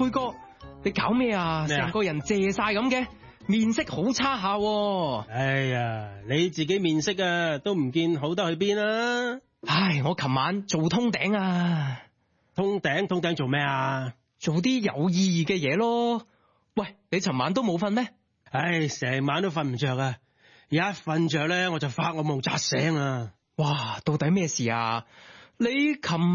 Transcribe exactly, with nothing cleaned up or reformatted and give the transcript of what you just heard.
輝哥，你搞咩啊？ 咩啊成個人謝晒咁嘅，面色好差下喎。 哎呀，你自己面色啊，都唔見好得去邊啊！ 唉，我琴晚做通頂啊， 通頂通頂做咩啊？ 做啲有意義嘅嘢咯。喂，你琴晚都冇瞓咩？ 唉，成晚都瞓唔着啊！一瞓着咧，我就發惡夢扎醒啊！ 哇，到底咩事啊？你琴